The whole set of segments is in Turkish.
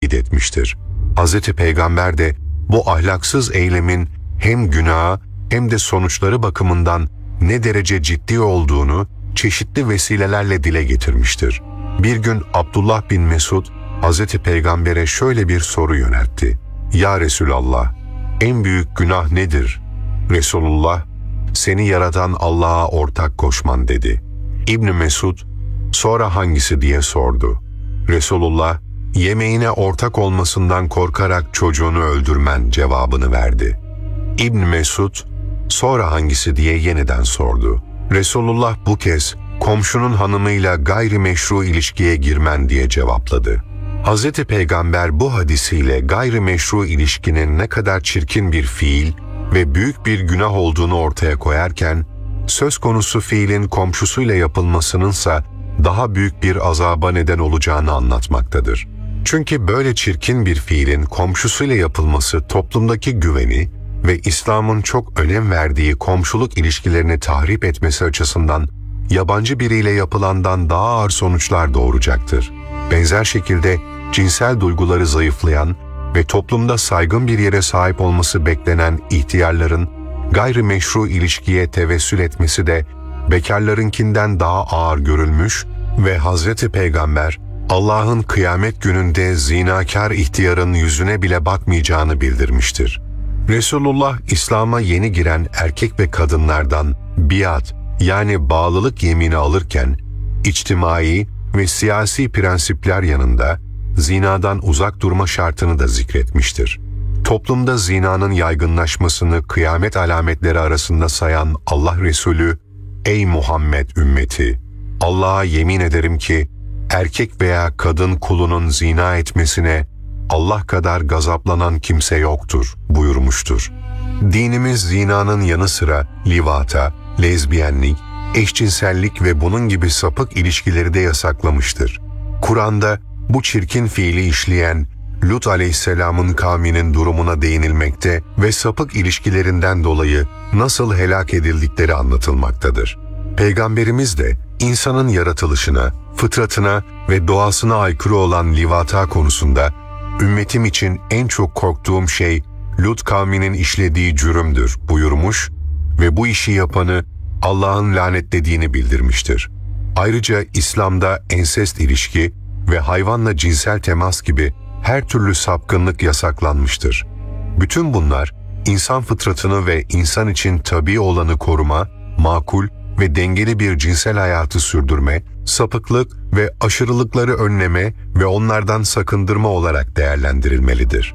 tenkit etmiştir. Hz. Peygamber de bu ahlaksız eylemin hem günahı hem de sonuçları bakımından ne derece ciddi olduğunu çeşitli vesilelerle dile getirmiştir. Bir gün Abdullah bin Mesud, Hz. Peygamber'e şöyle bir soru yöneltti. "Ya Resulallah, en büyük günah nedir?" Resulullah, "Seni yaratan Allah'a ortak koşman" dedi. İbn Mesud, "Sonra hangisi?" diye sordu. Resulullah, "Yemeğine ortak olmasından korkarak çocuğunu öldürmen" cevabını verdi. İbn Mesud, "Sonra hangisi?" diye yeniden sordu. Resulullah bu kez, "Komşunun hanımıyla gayrimeşru ilişkiye girmen" diye cevapladı. Hz. Peygamber bu hadisiyle gayrimeşru ilişkinin ne kadar çirkin bir fiil ve büyük bir günah olduğunu ortaya koyarken, söz konusu fiilin komşusuyla yapılmasınınsa daha büyük bir azaba neden olacağını anlatmaktadır. Çünkü böyle çirkin bir fiilin komşusuyla yapılması toplumdaki güveni ve İslam'ın çok önem verdiği komşuluk ilişkilerini tahrip etmesi açısından yabancı biriyle yapılandan daha ağır sonuçlar doğuracaktır. Benzer şekilde cinsel duyguları zayıflayan ve toplumda saygın bir yere sahip olması beklenen ihtiyarların gayrimeşru ilişkiye tevessül etmesi de bekarlarınkinden daha ağır görülmüş ve Hazreti Peygamber Allah'ın kıyamet gününde zinakar ihtiyarın yüzüne bile bakmayacağını bildirmiştir. Resulullah İslam'a yeni giren erkek ve kadınlardan biat yani bağlılık yemini alırken içtimai ve siyasi prensipler yanında zinadan uzak durma şartını da zikretmiştir. Toplumda zinanın yaygınlaşmasını kıyamet alametleri arasında sayan Allah Resulü, "Ey Muhammed ümmeti! Allah'a yemin ederim ki erkek veya kadın kulunun zina etmesine Allah kadar gazaplanan kimse yoktur" buyurmuştur. Dinimiz zinanın yanı sıra livata, lezbiyenlik, eşcinsellik ve bunun gibi sapık ilişkileri de yasaklamıştır. Kur'an'da bu çirkin fiili işleyen Lut aleyhisselamın kavminin durumuna değinilmekte ve sapık ilişkilerinden dolayı nasıl helak edildikleri anlatılmaktadır. Peygamberimiz de insanın yaratılışına, fıtratına ve doğasına aykırı olan livata konusunda "Ümmetim için en çok korktuğum şey Lut kavminin işlediği cürümdür" buyurmuş ve bu işi yapanı Allah'ın lanetlediğini bildirmiştir. Ayrıca İslam'da ensest ilişki ve hayvanla cinsel temas gibi her türlü sapkınlık yasaklanmıştır. Bütün bunlar insan fıtratını ve insan için tabii olanı koruma, makul ve dengeli bir cinsel hayatı sürdürme, sapıklık ve aşırılıkları önleme ve onlardan sakındırma olarak değerlendirilmelidir.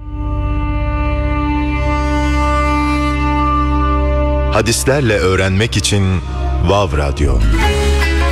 Hadislerle öğrenmek için Vav Radyo.